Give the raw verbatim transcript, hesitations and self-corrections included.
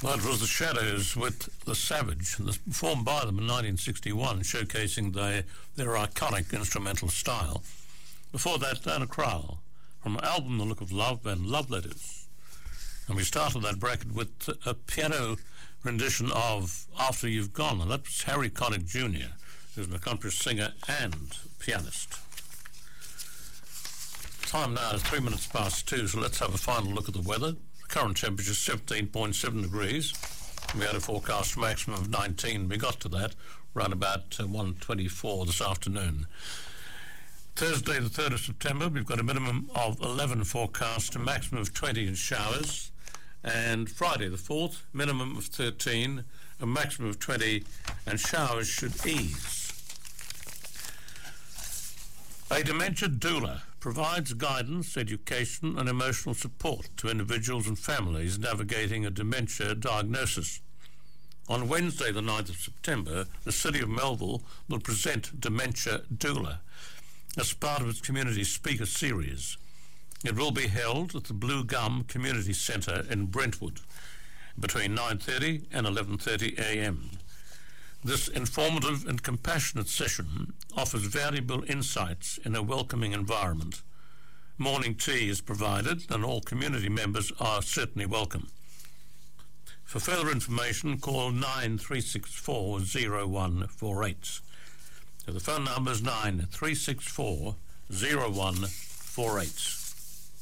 Well, it was The Shadows with The Savage, performed by them in nineteen sixty-one, showcasing their, their iconic instrumental style. Before that, Diana Krall, from the album The Look of Love and Love Letters. And we started that bracket with a piano rendition of After You've Gone, and that was Harry Connick Junior, who's an accomplished singer and pianist. Time now is three minutes past two, so let's have a final look at the weather. The current temperature is seventeen point seven degrees. We had a forecast maximum of nineteen. We got to that around about uh, one twenty-four this afternoon. Thursday, the third of September, we've got a minimum of eleven forecast, a maximum of twenty in showers. And Friday, the fourth, minimum of thirteen, a maximum of twenty, and showers should ease. A dementia doula provides guidance, education and emotional support to individuals and families navigating a dementia diagnosis. On Wednesday, the ninth of September, the City of Melville will present Dementia Doula as part of its community speaker series. It will be held at the Blue Gum Community Centre in Brentwood between nine thirty and eleven thirty a m. This informative and compassionate session offers valuable insights in a welcoming environment. Morning tea is provided and all community members are certainly welcome. For further information, call nine three six four zero one four eight. So the phone number is nine three six four zero one four eight.